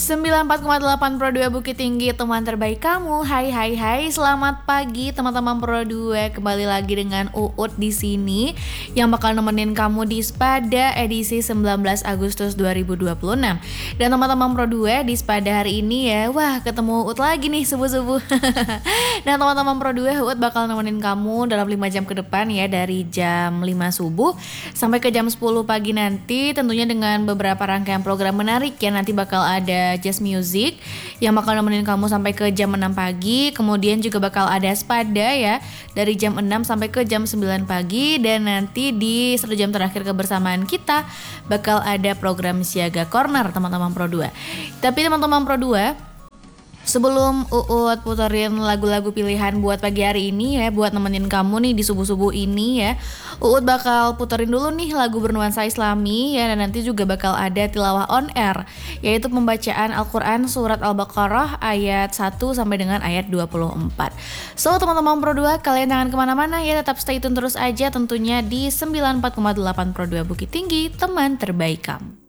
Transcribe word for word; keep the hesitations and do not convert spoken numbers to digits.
sembilan puluh empat koma delapan Pro dua Bukit Tinggi, teman terbaik kamu. Hai hai hai, selamat pagi teman-teman Pro dua. Kembali lagi dengan Uut di sini yang bakal nemenin kamu di Spada edisi sembilan belas Agustus dua ribu dua puluh enam. Dan teman-teman Pro dua di Spada hari ini ya, wah ketemu Uut lagi nih subuh-subuh. Dan teman-teman Pro dua, Uut bakal nemenin kamu dalam lima jam ke depan ya, dari jam lima subuh sampai ke jam sepuluh pagi nanti, tentunya dengan beberapa rangkaian program menarik ya. Nanti bakal ada jazz music yang bakal nemenin kamu sampai ke jam enam pagi. Kemudian juga bakal ada Spada ya, dari jam enam sampai ke jam sembilan pagi. Dan nanti di satu jam terakhir kebersamaan kita bakal ada program Siaga Corner teman-teman Pro dua. Tapi teman-teman Pro dua, sebelum Uut puterin lagu-lagu pilihan buat pagi hari ini ya, buat nemenin kamu nih di subuh-subuh ini ya, Uut bakal puterin dulu nih lagu bernuansa Islami ya. Dan nanti juga bakal ada tilawah on air, yaitu pembacaan Al-Quran surat Al-Baqarah ayat satu sampai dengan ayat dua puluh empat. So teman-teman Pro dua, kalian jangan kemana-mana ya, tetap stay tune terus aja tentunya di sembilan puluh empat koma delapan Pro dua Bukit Tinggi, teman terbaik kamu.